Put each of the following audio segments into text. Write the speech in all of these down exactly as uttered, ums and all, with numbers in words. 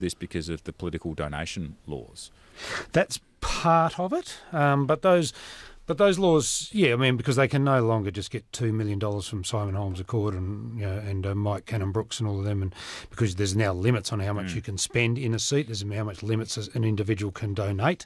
this because of the political donation laws? That's part of it, um, but those... But those laws, yeah, I mean, because they can no longer just get two million dollars from Simon Holmes Accord and you know, and uh, Mike Cannon-Brookes and all of them, and because there's now limits on how much mm. you can spend in a seat, there's how much limits an individual can donate.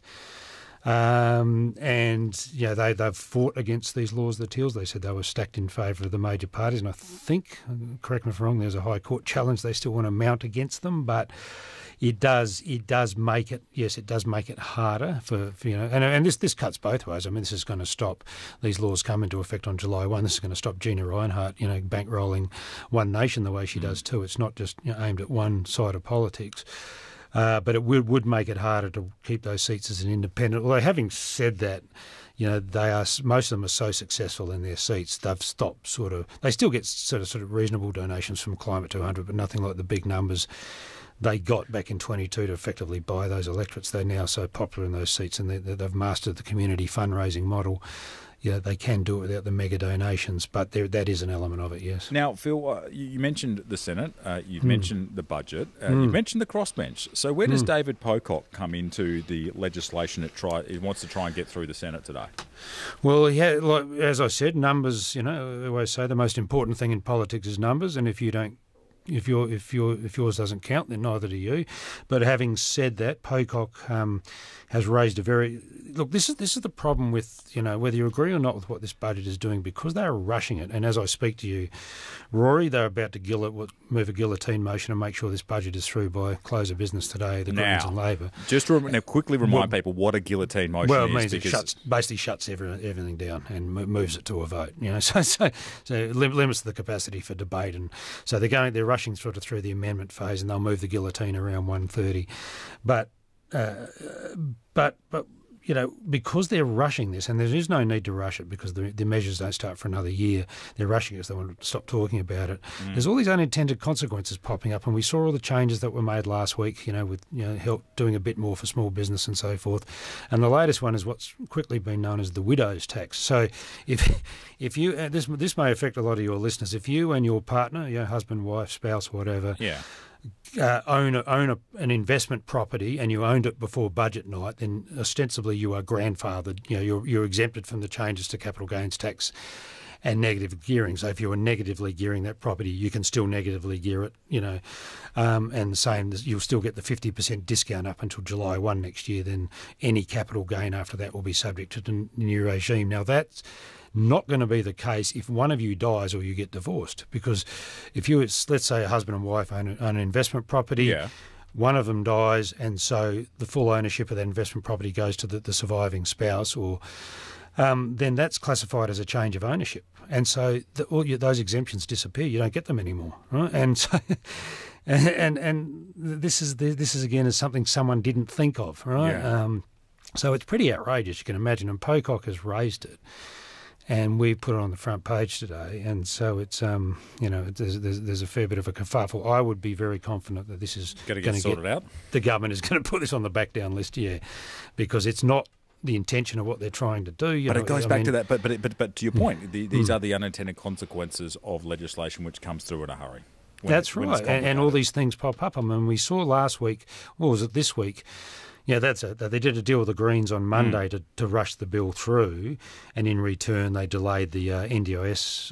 Um, and, you know, they, they've fought against these laws, the Teals. They said they were stacked in favour of the major parties, and I think, correct me if I'm wrong, there's a High Court challenge they still want to mount against them, but... It does. It does make it. Yes, it does make it harder for, for you know. And, and this this cuts both ways. I mean, this is going to stop. These laws come into effect on July first. This is going to stop Gina Rinehart, you know, bankrolling One Nation the way she mm. does too. It's not just you know, aimed at one side of politics. Uh, but it would would make it harder to keep those seats as an independent. Although having said that, you know, they are most of them are so successful in their seats. They've stopped sort of. They still get sort of sort of reasonable donations from Climate two hundred, but nothing like the big numbers they got back in twenty-two to effectively buy those electorates. They're now so popular in those seats, and they, they've mastered the community fundraising model. Yeah, they can do it without the mega donations, but there, that is an element of it, yes. Now, Phil, uh, you, you mentioned the Senate, uh, you've mm. mentioned the budget, uh, mm. you've mentioned the crossbench. So where does mm. David Pocock come into the legislation that try, it wants to try and get through the Senate today? Well, yeah, like, as I said, numbers, you know, I always say the most important thing in politics is numbers, and if you don't If your if your if yours doesn't count, then neither do you. But having said that, Pocock um, has raised a very look. This is this is the problem with you know whether you agree or not with what this budget is doing, because they are rushing it. And as I speak to you, Rory, they're about to gill it, move a guillotine motion and make sure this budget is through by close of business today. The Greens and Labor. Just to, now, quickly remind well, people what a guillotine motion well, is. Well, it means because... it shuts basically shuts every, everything down and moves it to a vote. You know, so so, so limits the capacity for debate, and so they're going they're rushing sort of through the amendment phase, and they'll move the guillotine around one thirty. But, uh, but, but you know, because they're rushing this, and there is no need to rush it because the, the measures don't start for another year. They're rushing it because they want to stop talking about it. Mm. There's all these unintended consequences popping up, and we saw all the changes that were made last week, you know, with you know, help doing a bit more for small business and so forth. And the latest one is what's quickly been known as the widow's tax. So if if you, uh, this, this may affect a lot of your listeners, if you and your partner, your husband, wife, spouse, whatever, yeah. Uh, own a, own a, an investment property and you owned it before budget night, then ostensibly you are grandfathered. You know, you're, you're exempted from the changes to capital gains tax and negative gearing. So if you were negatively gearing that property, you can still negatively gear it. You know, um, and the same, you'll still get the fifty percent discount up until July first next year. Then any capital gain after that will be subject to the new regime. Now that's not going to be the case if one of you dies or you get divorced, because if you, let's say a husband and wife own an investment property, yeah. one of them dies, and so the full ownership of that investment property goes to the, the surviving spouse, or um, then that's classified as a change of ownership, and so the, all your, those exemptions disappear. You don't get them anymore, right? And so. And, and and this is this is again is something someone didn't think of, right? Yeah. Um, so it's pretty outrageous, you can imagine. And Pocock has raised it, and we put it on the front page today. And so it's um you know there's there's, there's a fair bit of a kerfuffle. I would be very confident that this is going to get sorted out. The government is going to put this on the back down list, yeah, because it's not the intention of what they're trying to do. You but know, it goes I back mean, to that. But but but but to your point, the, these mm. are the unintended consequences of legislation which comes through in a hurry. That's right, and, and all these things pop up. I mean, we saw last week, what was it, this week? Yeah, that's it. They did a deal with the Greens on Monday mm. to, to rush the bill through, and in return they delayed the uh, N D I S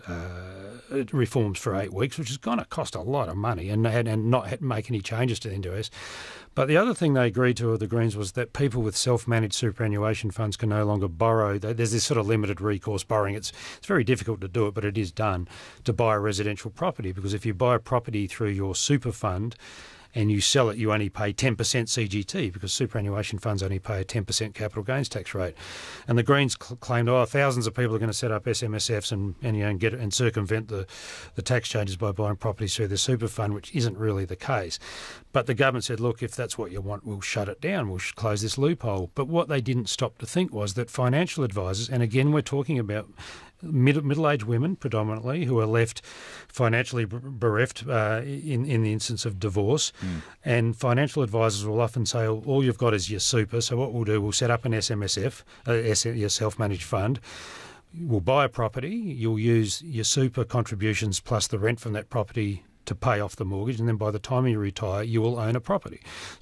uh, reforms for eight weeks, which is going to cost a lot of money, and and not make any changes to the N D I S. But the other thing they agreed to with the Greens was that people with self-managed superannuation funds can no longer borrow. There's this sort of limited recourse borrowing. It's it's very difficult to do it, but it is done, to buy a residential property, because if you buy a property through your super fund and you sell it, you only pay ten percent C G T, because superannuation funds only pay a ten percent capital gains tax rate. And the Greens cl- claimed, oh, thousands of people are going to set up S M S Fs and, and, you know, and get and circumvent the, the tax changes by buying properties through the super fund, which isn't really the case. But the government said, look, if that's what you want, we'll shut it down, we'll close this loophole. But what they didn't stop to think was that financial advisors, and again we're talking about Mid- middle-aged women predominantly who are left financially bereft uh, in, in the instance of divorce. Mm. And financial advisors will often say, oh, all you've got is your super, so what we'll do, we'll set up an S M S F, uh, your self-managed fund. We'll buy a property, you'll use your super contributions plus the rent from that property to pay off the mortgage, and then by the time you retire, you will own a property.